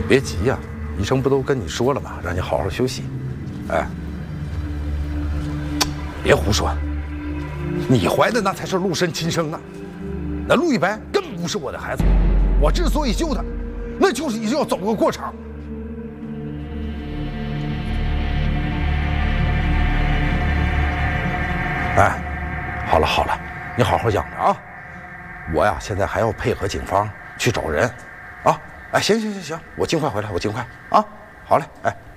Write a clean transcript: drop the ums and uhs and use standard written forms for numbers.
别急呀，医生不都跟你说了吗？让你好好休息。哎，别胡说，你怀的那才是陆深亲生啊，那陆一白根本不是我的孩子。我之所以救他，那就是要走个过场。哎，好了好了，你好好养着啊。我呀，现在还要配合警方去找人，啊，哎，行，我尽快回来，我尽快啊。好嘞，哎。